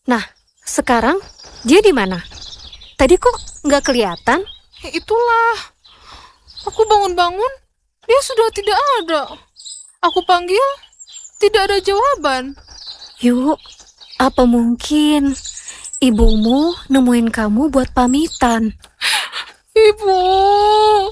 Nah, sekarang dia di mana? Tadi kok nggak kelihatan? Itulah, aku bangun-bangun, dia sudah tidak ada. Aku panggil, tidak ada jawaban. Yuk, apa mungkin ibumu nemuin kamu buat pamitan? Ibu,